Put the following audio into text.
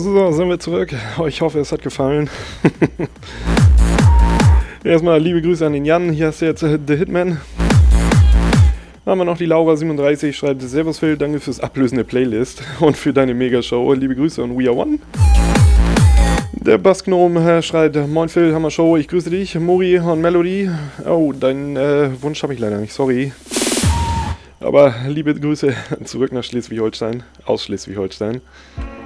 So, sind wir zurück. Ich hoffe, es hat gefallen. Erstmal liebe Grüße an den Jan. Hier hast du jetzt The Hitman. Dann haben wir noch die Laura37, schreibt: Servus Phil, danke fürs Ablösen der Playlist und für deine Megashow. Liebe Grüße und We Are One. Der Bassgnom schreibt: Moin Phil, Hammer Show, ich grüße dich. Mori und Melody. Oh, deinen Wunsch habe ich leider nicht, sorry. Aber liebe Grüße zurück nach Schleswig-Holstein, aus Schleswig-Holstein.